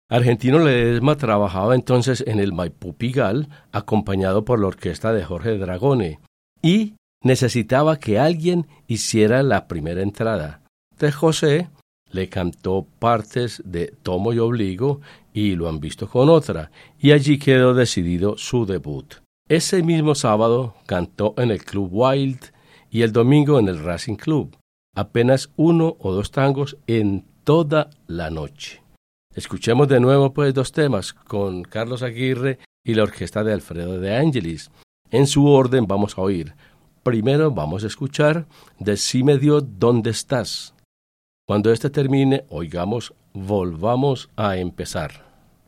Argentino Ledesma trabajaba entonces en el Maipú Pigalle, acompañado por la orquesta de Jorge Dragone, y necesitaba que alguien hiciera la primera entrada. De José le cantó partes de Tomo y Obligo y Lo han visto con otra, y allí quedó decidido su debut. Ese mismo sábado cantó en el Club Wild y el domingo en el Racing Club. Apenas 1 o 2 tangos en toda la noche. Escuchemos de nuevo pues 2 temas con Carlos Aguirre y la orquesta de Alfredo de Angelis. En su orden vamos a oír. Primero vamos a escuchar Decime Dios dónde estás. Cuando este termine, oigamos Volvamos a empezar.